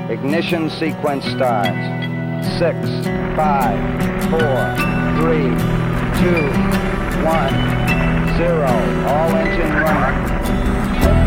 Ignition sequence starts. 6, 5, 4, 3, 2, 1, 0. All engine running.